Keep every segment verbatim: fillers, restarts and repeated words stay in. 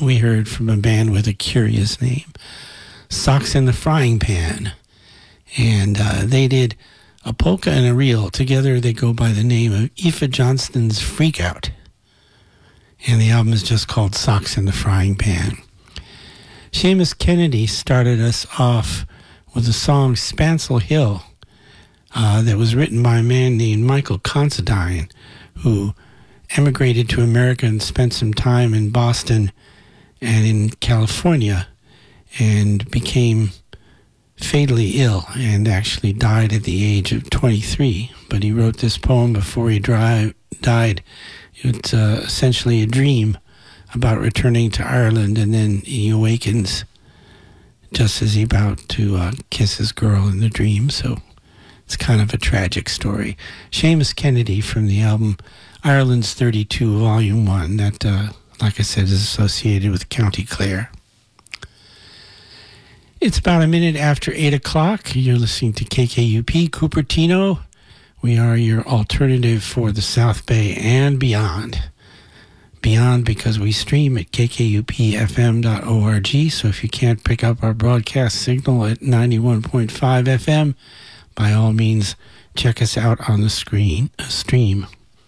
we heard from a band with a curious name, Socks in the Frying Pan. And uh, they did a polka and a reel. Together they go by the name of Aoife Johnston's Freak Out. And the album is just called Socks in the Frying Pan. Seamus Kennedy started us off with the song Spancel Hill uh, that was written by a man named Michael Considine, who emigrated to America and spent some time in Boston and in California and became fatally ill and actually died at the age of twenty-three. But he wrote this poem before he dry, died. It's uh, essentially a dream about returning to Ireland, and then he awakens just as he's about to uh, kiss his girl in the dream. So it's kind of a tragic story. Seamus Kennedy from the album Ireland's thirty-two, Volume one, that, uh, like I said, is associated with County Clare. It's about a minute after eight o'clock. You're listening to K K U P Cupertino. We are your alternative for the South Bay and beyond. Beyond because we stream at k k u p f m dot org. So if you can't pick up our broadcast signal at ninety-one point five F M, by all means, check us out on the screen uh, stream.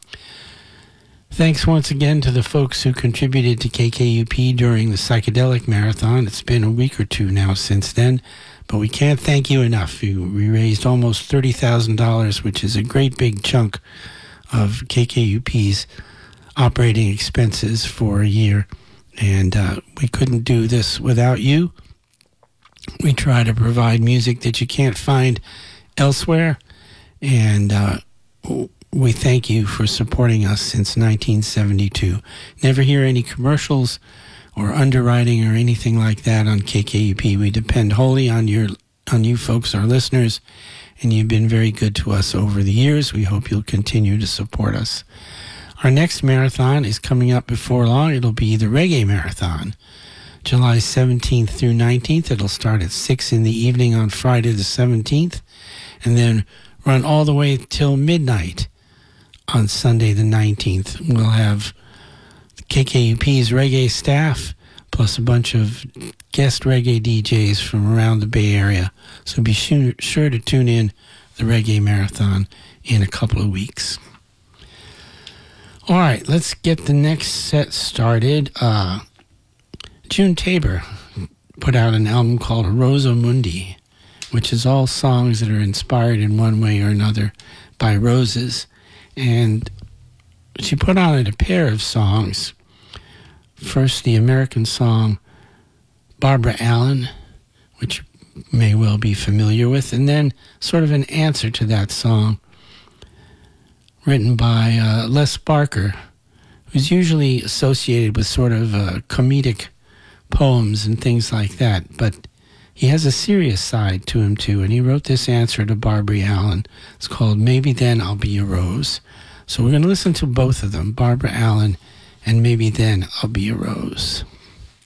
Thanks once again to the folks who contributed to K K U P during the Psychedelic Marathon. It's been a week or two now since then, but we can't thank you enough. You, we raised almost thirty thousand dollars, which is a great big chunk of K K U P's operating expenses for a year, and uh, we couldn't do this without you. We try to provide music that you can't find elsewhere, and uh, we thank you for supporting us since nineteen seventy-two. Never hear any commercials or underwriting or anything like that on K K U P. We depend wholly on your on you folks, our listeners, and you've been very good to us over the years. We hope you'll continue to support us. Our next marathon is coming up before long. It'll be the Reggae Marathon, July seventeenth through nineteenth. It'll start at six in the evening on Friday the seventeenth, and then run all the way till midnight on Sunday the nineteenth. We'll have K K U P's reggae staff, plus a bunch of guest reggae D Js from around the Bay Area. So be sure, sure to tune in the Reggae Marathon in a couple of weeks. All right, let's get the next set started. Uh, June Tabor put out an album called Rosa Mundi, which is all songs that are inspired in one way or another by roses. And she put on it a pair of songs. First, the American song Barbara Allen, which you may well be familiar with, and then sort of an answer to that song written by uh, Les Barker, who's usually associated with sort of uh, comedic poems and things like that, but he has a serious side to him too, and he wrote this answer to Barbara Allen. It's called Maybe Then I'll Be a Rose. So we're going to listen to both of them, Barbara Allen and Maybe Then I'll Be a Rose.